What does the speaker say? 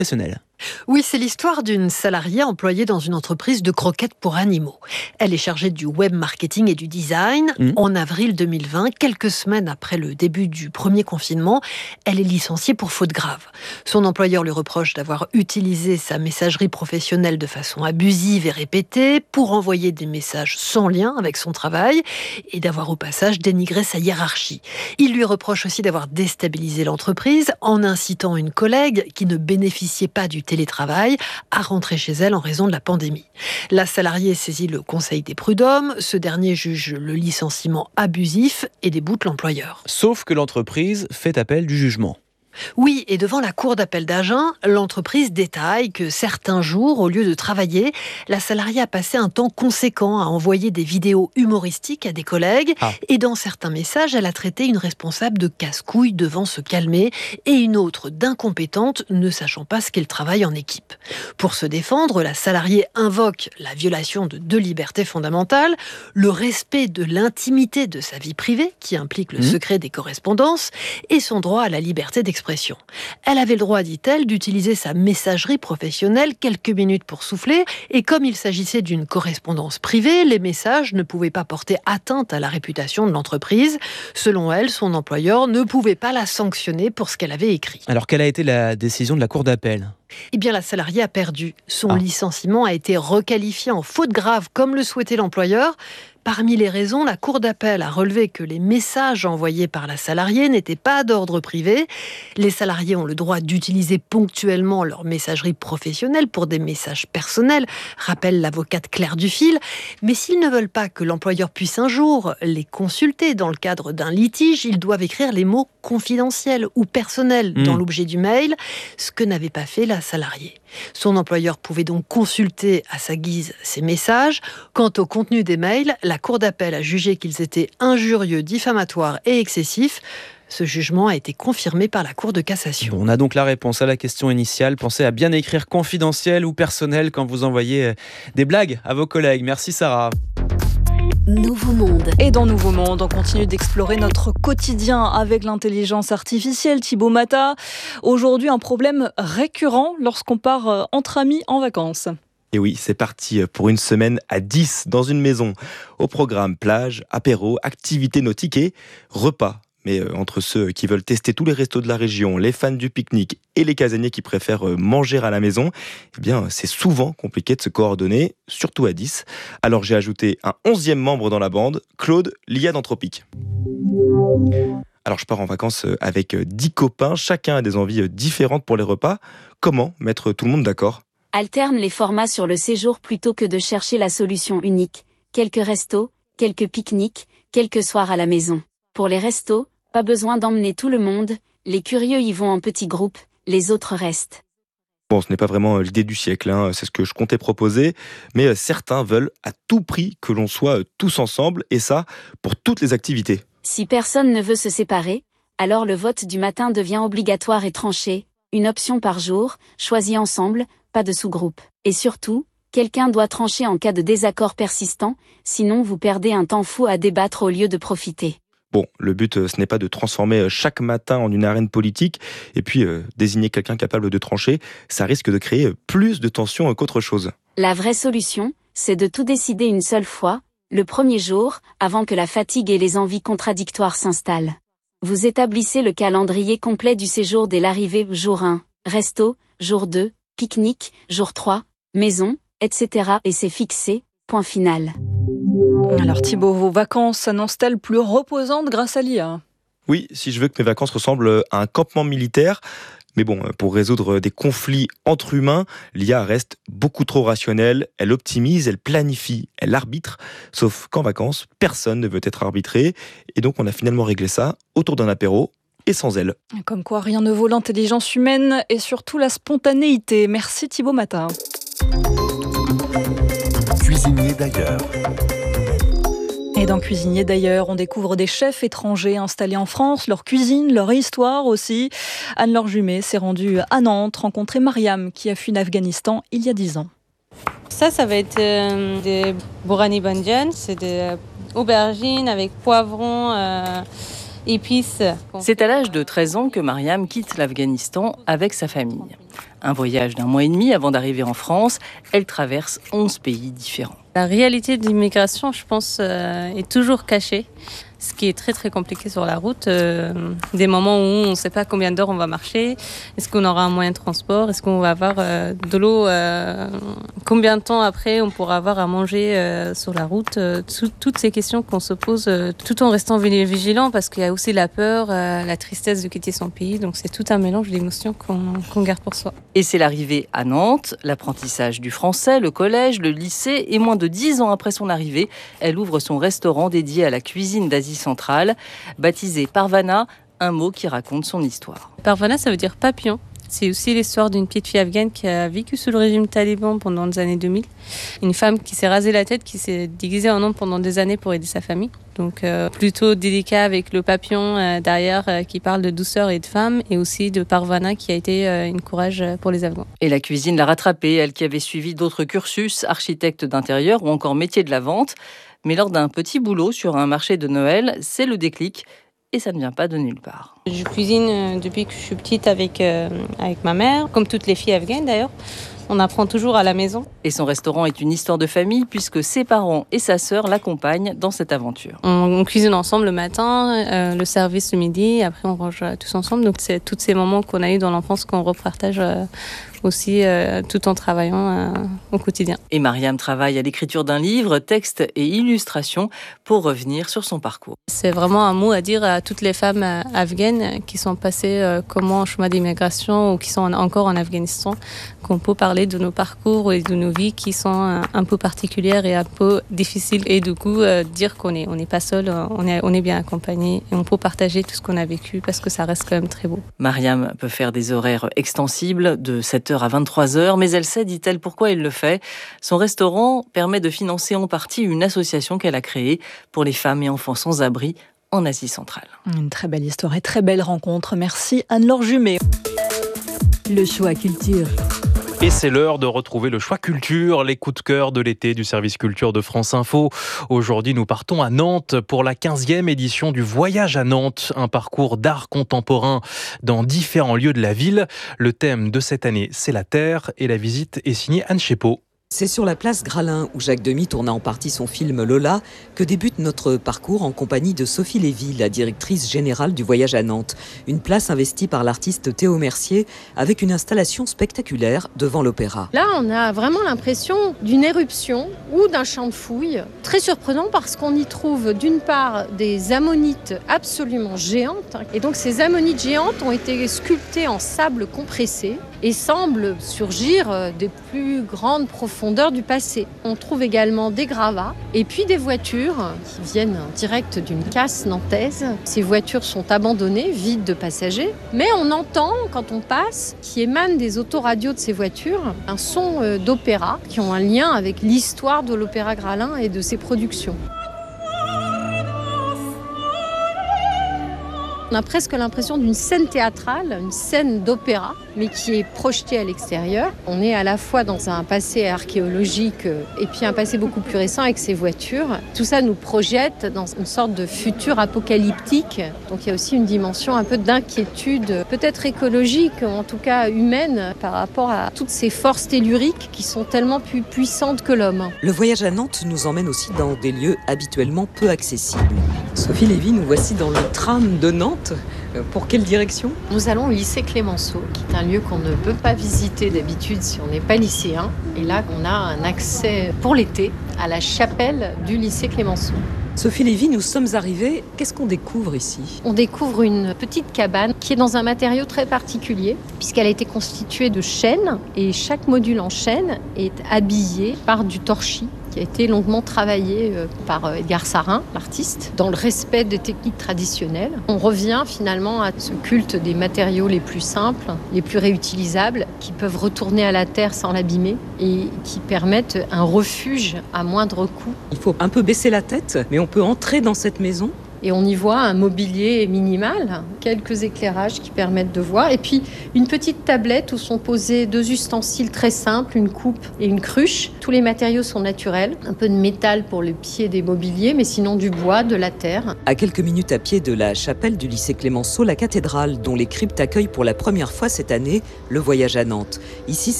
professionnelle. Oui, c'est l'histoire d'une salariée employée dans une entreprise de croquettes pour animaux. Elle est chargée du web marketing et du design. En avril 2020, quelques semaines après le début du premier confinement, elle est licenciée pour faute grave. Son employeur lui reproche d'avoir utilisé sa messagerie professionnelle de façon abusive et répétée pour envoyer des messages sans lien avec son travail et d'avoir au passage dénigré sa hiérarchie. Il lui reproche aussi d'avoir déstabilisé l'entreprise en incitant une collègue qui ne bénéficiait pas du télétravail à rentrer chez elle en raison de la pandémie. La salariée saisit le Conseil des prud'hommes. Ce dernier juge le licenciement abusif et déboute l'employeur. Sauf que l'entreprise fait appel du jugement. Oui, et devant la cour d'appel d'Agen, l'entreprise détaille que certains jours, au lieu de travailler, la salariée a passé un temps conséquent à envoyer des vidéos humoristiques à des collègues. Et dans certains messages, elle a traité une responsable de casse-couille devant se calmer et une autre d'incompétente ne sachant pas ce qu'est le travail en équipe. Pour se défendre, la salariée invoque la violation de 2 libertés fondamentales, le respect de l'intimité de sa vie privée, qui implique le secret des correspondances, et son droit à la liberté d'expression. Elle avait le droit, dit-elle, d'utiliser sa messagerie professionnelle quelques minutes pour souffler, et comme il s'agissait d'une correspondance privée, les messages ne pouvaient pas porter atteinte à la réputation de l'entreprise. Selon elle, son employeur ne pouvait pas la sanctionner pour ce qu'elle avait écrit. Alors, quelle a été la décision de la cour d'appel ? Eh bien, la salariée a perdu. Son licenciement a été requalifié en faute grave, comme le souhaitait l'employeur. Parmi les raisons, la cour d'appel a relevé que les messages envoyés par la salariée n'étaient pas d'ordre privé. Les salariés ont le droit d'utiliser ponctuellement leur messagerie professionnelle pour des messages personnels, rappelle l'avocate Claire Dufil. Mais s'ils ne veulent pas que l'employeur puisse un jour les consulter dans le cadre d'un litige, ils doivent écrire les mots confidentiels ou personnels dans l'objet du mail, ce que n'avait pas fait la salariée. Son employeur pouvait donc consulter à sa guise ces messages. Quant au contenu des mails, la cour d'appel a jugé qu'ils étaient injurieux, diffamatoires et excessifs. Ce jugement a été confirmé par la Cour de cassation. On a donc la réponse à la question initiale. Pensez à bien écrire confidentiel ou personnel quand vous envoyez des blagues à vos collègues. Merci Sarah. Nouveau Monde. Et dans Nouveau Monde, on continue d'explorer notre quotidien avec l'intelligence artificielle. Thibaut Mata, aujourd'hui un problème récurrent lorsqu'on part entre amis en vacances. Et oui, c'est parti pour une semaine à 10 dans une maison. Au programme, plage, apéro, activités nautiques et repas. Mais entre ceux qui veulent tester tous les restos de la région, les fans du pique-nique et les casaniers qui préfèrent manger à la maison, eh bien, c'est souvent compliqué de se coordonner, surtout à 10. Alors j'ai ajouté un 11e membre dans la bande, Claude, l'IA d'Anthropique. Alors je pars en vacances avec 10 copains, chacun a des envies différentes pour les repas. Comment mettre tout le monde d'accord ? Alterne les formats sur le séjour plutôt que de chercher la solution unique. Quelques restos, quelques pique-niques, quelques soirs à la maison. Pour les restos, pas besoin d'emmener tout le monde, les curieux y vont en petits groupes, les autres restent. Bon, ce n'est pas vraiment l'idée du siècle, c'est ce que je comptais proposer, mais certains veulent à tout prix que l'on soit tous ensemble, et ça, pour toutes les activités. Si personne ne veut se séparer, alors le vote du matin devient obligatoire et tranché, une option par jour, choisie ensemble, pas de sous-groupe. Et surtout, quelqu'un doit trancher en cas de désaccord persistant, sinon vous perdez un temps fou à débattre au lieu de profiter. Bon, le but, ce n'est pas de transformer chaque matin en une arène politique, et puis désigner quelqu'un capable de trancher, ça risque de créer plus de tensions qu'autre chose. La vraie solution, c'est de tout décider une seule fois, le premier jour, avant que la fatigue et les envies contradictoires s'installent. Vous établissez le calendrier complet du séjour dès l'arrivée, jour 1, resto, jour 2, pique-nique, jour 3, maison, etc. Et c'est fixé, point final. Alors Thibaut, vos vacances s'annoncent-elles plus reposantes grâce à l'IA ? Oui, si je veux que mes vacances ressemblent à un campement militaire, mais bon, pour résoudre des conflits entre humains, l'IA reste beaucoup trop rationnelle, elle optimise, elle planifie, elle arbitre, sauf qu'en vacances, personne ne veut être arbitré, et donc on a finalement réglé ça autour d'un apéro, et sans elle. Comme quoi rien ne vaut l'intelligence humaine, et surtout la spontanéité. Merci Thibaut Mata. Cuisinier d'ailleurs. Et dans Cuisinier d'ailleurs, on découvre des chefs étrangers installés en France, leur cuisine, leur histoire aussi. Anne-Laure Jumet s'est rendue à Nantes, rencontrer Mariam qui a fui l'Afghanistan il y a 10 ans. Ça va être des bourani bandian, c'est des aubergines avec poivrons, épices. C'est à l'âge de 13 ans que Mariam quitte l'Afghanistan avec sa famille. Un voyage d'1 mois et demi avant d'arriver en France. Elle traverse 11 pays différents. La réalité de l'immigration, je pense, est toujours cachée. Ce qui est très très compliqué sur la route, des moments où on ne sait pas combien d'heures on va marcher, est-ce qu'on aura un moyen de transport, est-ce qu'on va avoir de l'eau, combien de temps après on pourra avoir à manger sur la route, toutes ces questions qu'on se pose tout en restant vigilant parce qu'il y a aussi la peur, la tristesse de quitter son pays, donc c'est tout un mélange d'émotions qu'on garde pour soi. Et c'est l'arrivée à Nantes, l'apprentissage du français, le collège, le lycée et moins de 10 ans après son arrivée, elle ouvre son restaurant dédié à la cuisine d'Asie centrale, baptisé Parvana, un mot qui raconte son histoire. Parvana, ça veut dire papillon. C'est aussi l'histoire d'une petite fille afghane qui a vécu sous le régime taliban pendant les années 2000. Une femme qui s'est rasée la tête, qui s'est déguisée en homme pendant des années pour aider sa famille. Donc plutôt délicat avec le papillon derrière qui parle de douceur et de femme, et aussi de Parvana qui a été une courage pour les Afghans. Et la cuisine l'a rattrapée, elle qui avait suivi d'autres cursus, architecte d'intérieur ou encore métier de la vente. Mais lors d'un petit boulot sur un marché de Noël, c'est le déclic. Et ça ne vient pas de nulle part. Je cuisine depuis que je suis petite avec ma mère, comme toutes les filles afghanes d'ailleurs. On apprend toujours à la maison. Et son restaurant est une histoire de famille puisque ses parents et sa sœur l'accompagnent dans cette aventure. On cuisine ensemble le matin, le service le midi, après on range tous ensemble. Donc c'est tous ces moments qu'on a eu dans l'enfance qu'on repartage aussi tout en travaillant au quotidien. Et Mariam travaille à l'écriture d'un livre, texte et illustration pour revenir sur son parcours. C'est vraiment un mot à dire à toutes les femmes afghanes qui sont passées comment en chemin d'immigration ou qui sont encore en Afghanistan, qu'on peut parler de nos parcours et de nos vies qui sont un peu particulières et un peu difficiles. Et du coup, dire qu'on n'est pas seul, on est bien accompagné et on peut partager tout ce qu'on a vécu parce que ça reste quand même très beau. Mariam peut faire des horaires extensibles de 7h à 23h, mais elle sait, dit-elle, pourquoi elle le fait. Son restaurant permet de financer en partie une association qu'elle a créée pour les femmes et enfants sans abri en Asie centrale. Une très belle histoire et très belle rencontre. Merci Anne-Laure Jumet. Le choix culture. Et c'est l'heure de retrouver le choix culture, les coups de cœur de l'été du service culture de France Info. Aujourd'hui, nous partons à Nantes pour la 15e édition du Voyage à Nantes, un parcours d'art contemporain dans différents lieux de la ville. Le thème de cette année, c'est la Terre et la visite est signée Anne Chépeau. C'est sur la place Gralin, où Jacques Demy tourna en partie son film Lola, que débute notre parcours en compagnie de Sophie Lévy, la directrice générale du Voyage à Nantes. Une place investie par l'artiste Théo Mercier, avec une installation spectaculaire devant l'opéra. Là, on a vraiment l'impression d'une éruption ou d'un champ de fouilles. Très surprenant parce qu'on y trouve d'une part des ammonites absolument géantes. Et donc ces ammonites géantes ont été sculptées en sable compressé et semblent surgir des plus grandes profondeurs du passé. On trouve également des gravats et puis des voitures qui viennent en direct d'une casse nantaise. Ces voitures sont abandonnées, vides de passagers, mais on entend, quand on passe, qui émane des autoradios de ces voitures, un son d'opéra qui ont un lien avec l'histoire de l'Opéra Gralin et de ses productions. On a presque l'impression d'une scène théâtrale, une scène d'opéra, mais qui est projetée à l'extérieur. On est à la fois dans un passé archéologique et puis un passé beaucoup plus récent avec ces voitures. Tout ça nous projette dans une sorte de futur apocalyptique. Donc il y a aussi une dimension un peu d'inquiétude, peut-être écologique, ou en tout cas humaine, par rapport à toutes ces forces telluriques qui sont tellement plus puissantes que l'homme. Le Voyage à Nantes nous emmène aussi dans des lieux habituellement peu accessibles. Sophie Lévy, nous voici dans le tram de Nantes. Pour quelle direction ? Nous allons au lycée Clémenceau, qui est un lieu qu'on ne peut pas visiter d'habitude si on n'est pas lycéen. Et là, on a un accès pour l'été à la chapelle du lycée Clémenceau. Sophie Lévy, nous sommes arrivés. Qu'est-ce qu'on découvre ici ? On découvre une petite cabane qui est dans un matériau très particulier, puisqu'elle a été constituée de chêne, et chaque module en chêne est habillé par du torchis, qui a été longuement travaillé par Edgar Sarin, l'artiste, dans le respect des techniques traditionnelles. On revient finalement à ce culte des matériaux les plus simples, les plus réutilisables, qui peuvent retourner à la terre sans l'abîmer et qui permettent un refuge à moindre coût. Il faut un peu baisser la tête, mais on peut entrer dans cette maison. Et on y voit un mobilier minimal, quelques éclairages qui permettent de voir. Et puis une petite tablette où sont posés 2 ustensiles très simples, une coupe et une cruche. Tous les matériaux sont naturels. Un peu de métal pour les pieds des mobiliers, mais sinon du bois, de la terre. À quelques minutes à pied de la chapelle du lycée Clémenceau, la cathédrale dont les cryptes accueillent pour la première fois cette année le voyage à Nantes. Ici,